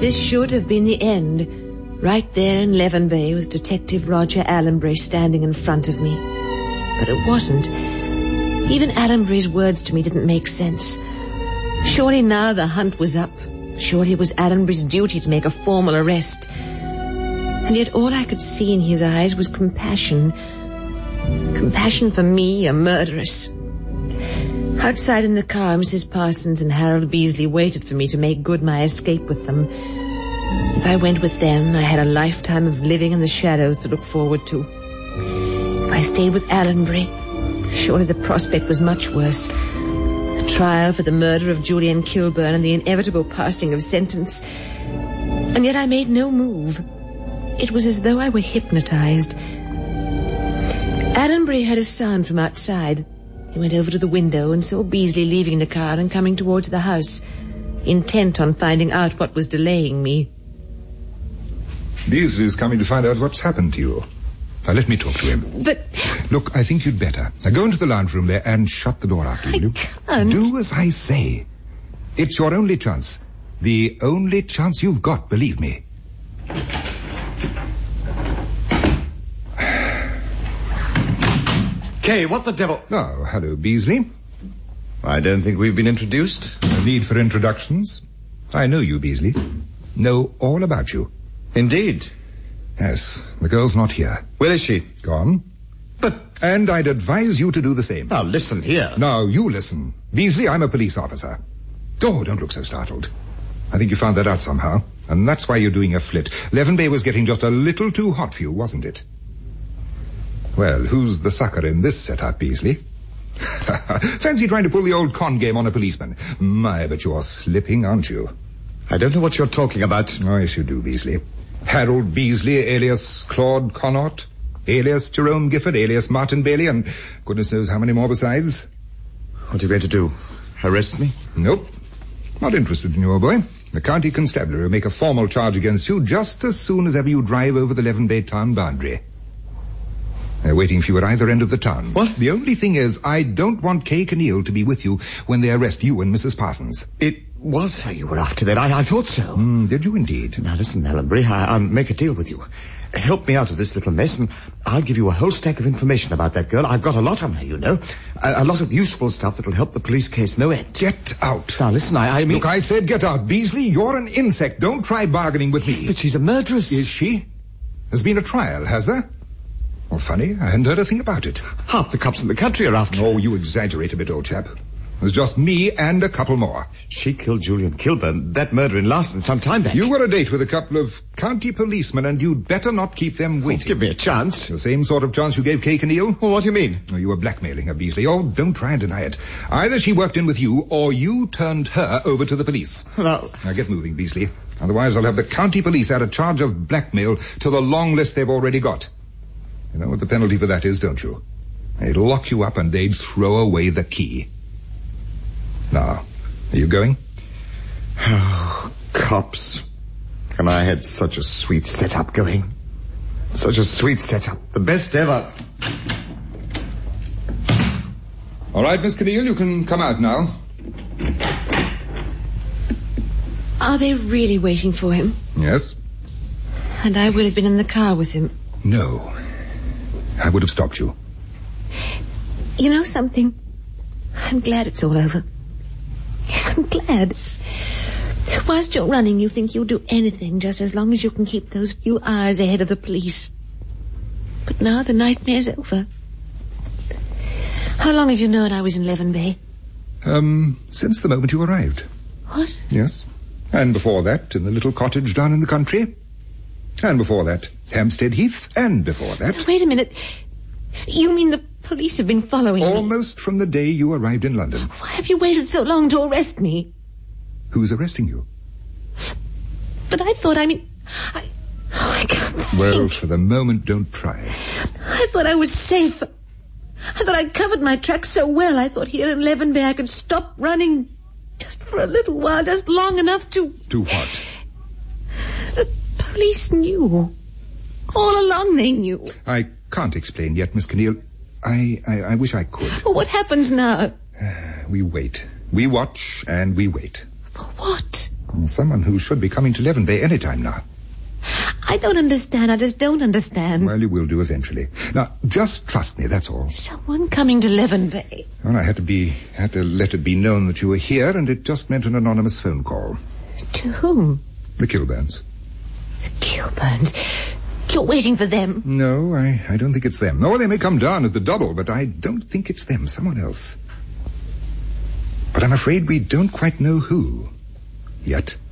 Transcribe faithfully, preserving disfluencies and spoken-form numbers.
This should have been the end, right there in Leven Bay with Detective Roger Allenbury standing in front of me. But it wasn't. Even Allenbury's words to me didn't make sense. Surely now the hunt was up. Surely it was Allenbury's duty to make a formal arrest. And yet all I could see in his eyes was compassion. Compassion for me, a murderess. Outside in the car, Missus Parsons and Harold Beasley waited for me to make good my escape with them. If I went with them, I had a lifetime of living in the shadows to look forward to. If I stayed with Allenbury, surely the prospect was much worse. A trial for the murder of Julian Kilburn and the inevitable passing of sentence. And yet I made no move. It was as though I were hypnotized. Allenbury heard a sound from outside. He went over to the window and saw Beasley leaving the car and coming towards the house, intent on finding out what was delaying me. Beasley's coming to find out what's happened to you. Now, let me talk to him. But... Look, I think you'd better. Now, go into the lounge room there and shut the door after you, will you? Can't. Do as I say. It's your only chance. The only chance you've got, believe me. Kay, what the devil? Oh, hello, Beasley. I don't think we've been introduced. No need for introductions. I know you, Beasley. Know all about you. Indeed. Yes, the girl's not here. Where is she? Gone. But... And I'd advise you to do the same. Now, listen here. Now, you listen. Beasley, I'm a police officer. Oh, don't look so startled. I think you found that out somehow, and that's why you're doing a flit. Leven Bay was getting just a little too hot for you, wasn't it? Well, who's the sucker in this setup, Beasley? Fancy trying to pull the old con game on a policeman. My, but you're slipping, aren't you? I don't know what you're talking about. Oh, yes, you do, Beasley. Harold Beasley, alias Claude Connaught, alias Jerome Gifford, alias Martin Bailey, and goodness knows how many more besides. What are you going to do? Arrest me? Nope. Not interested in you, boy. The county constabulary will make a formal charge against you just as soon as ever you drive over the Leven Bay town boundary. They're waiting for you at either end of the town. What? The only thing is, I don't want Kay Keneal to be with you when they arrest you and Missus Parsons. It was her you were after then. I, I thought so. Mm, did you indeed? Now listen, Allenbury, I, I'll make a deal with you. Help me out of this little mess, and I'll give you a whole stack of information about that girl. I've got a lot on her, you know. A, a lot of useful stuff that'll help the police case no end. Get out. Now listen, I, I mean... Look, I said get out. Beasley, you're an insect. Don't try bargaining with Yes, me. but she's a murderess. Is she? There's been a trial, has there? Well, funny, I hadn't heard a thing about it. Half the cops in the country are after her. Oh, you exaggerate a bit, old chap. There's just me and a couple more. She killed Julian Kilburn, that murder in Larson, some time back. You were a date with a couple of county policemen, and you'd better not keep them waiting. Oh, give me a chance. The same sort of chance you gave Kay Keneal? Well, what do you mean? Oh, you were blackmailing her, Beasley. Oh, don't try and deny it. Either she worked in with you, or you turned her over to the police. Now, now get moving, Beasley. Otherwise, I'll have the county police add a charge of blackmail to the long list they've already got. You know what the penalty for that is, don't you? They'd lock you up and they'd throw away the key. Now, are you going? Oh, cops. And I had such a sweet setup going. Such a sweet setup. The best ever. All right, Miss Keneal, you can come out now. Are they really waiting for him? Yes. And I would have been in the car with him. No. I would have stopped you. You know something? I'm glad it's all over. Yes, I'm glad. Whilst you're running, you think you'll do anything just as long as you can keep those few hours ahead of the police. But now the nightmare's over. How long have you known I was in Leven Bay? Um, since the moment you arrived. What? Yes. And before that, in the little cottage down in the country. And before that, Hampstead Heath. And before that... Now, wait a minute. You mean the police have been following me? Almost from the day you arrived in London. Why have you waited so long to arrest me? Who's arresting you? But I thought, I mean... I, oh, I can't think. Well, for the moment, don't try. I thought I was safe. I thought I'd covered my tracks so well. I thought here in Leven Bay I could stop running just for a little while, just long enough to... To what? The police knew. All along they knew. I can't explain yet, Miss Keneal. I, I, I wish I could. Well, what happens now? We wait. We watch and we wait. For what? Someone who should be coming to Leven Bay any time now. I don't understand. I just don't understand. Well, you will do eventually. Now, just trust me, that's all. Someone coming to Leven Bay. Well, I had to be, had to let it be known that you were here, and it just meant an anonymous phone call. To whom? The Kilburns. The Kilburns? You're waiting for them? No, I, I don't think it's them. Or they may come down at the double, but I don't think it's them. Someone else. But I'm afraid we don't quite know who. Yet.